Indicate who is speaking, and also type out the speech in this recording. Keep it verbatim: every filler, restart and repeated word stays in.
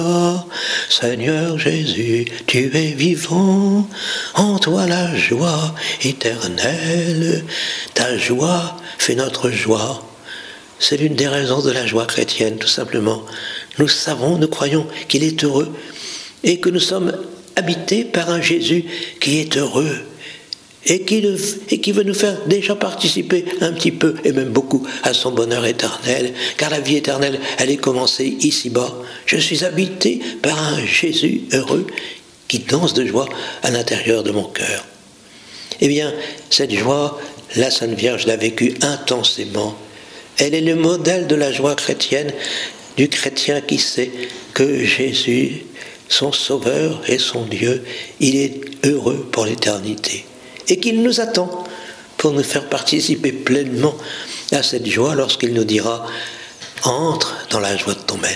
Speaker 1: Seigneur Jésus, tu es vivant, en toi la joie éternelle, ta joie fait notre joie. C'est l'une des raisons de la joie chrétienne, tout simplement. Nous savons, nous croyons qu'il est heureux et que nous sommes habités par un Jésus qui est heureux et qui, et qui veut nous faire déjà participer un petit peu et même beaucoup à son bonheur éternel, car la vie éternelle, elle est commencée ici-bas. Je suis habité par un Jésus heureux qui danse de joie à l'intérieur de mon cœur. Eh bien, cette joie, la Sainte Vierge l'a vécue intensément. Elle est le modèle de la joie chrétienne, du chrétien qui sait que Jésus, son Sauveur et son Dieu, il est heureux pour l'éternité. Et qu'il nous attend pour nous faire participer pleinement à cette joie lorsqu'il nous dira « Entre dans la joie de ton Maître ».